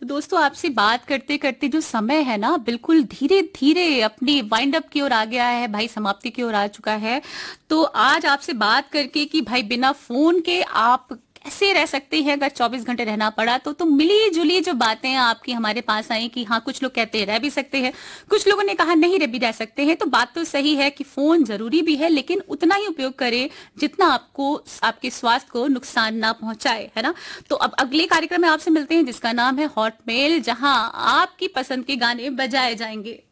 तो दोस्तों आपसे बात करते करते जो समय है ना बिल्कुल धीरे धीरे अपनी वाइंड अप की ओर आ गया है भाई, समाप्ति की ओर आ चुका है। तो आज आपसे बात करके कि भाई बिना फोन के आप कैसे रह सकते हैं अगर 24 घंटे रहना पड़ा तो मिली जुली जो बातें आपकी हमारे पास आई कि हाँ कुछ लोग कहते हैं रह भी सकते हैं, कुछ लोगों ने कहा नहीं रह भी रह सकते हैं। तो बात तो सही है कि फोन जरूरी भी है लेकिन उतना ही उपयोग करें जितना आपको आपके स्वास्थ्य को नुकसान ना पहुंचाए, है ना। तो अब अगले कार्यक्रम में आपसे मिलते हैं जिसका नाम है हॉट मेल, जहां आपकी पसंद के गाने बजाए जाएंगे।